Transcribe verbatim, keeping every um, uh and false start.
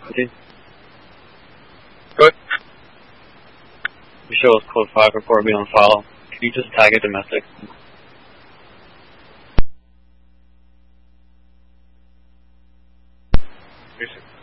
Continue. Good. You show us code five report be on file. Can you just tag it domestic? Yes, sir.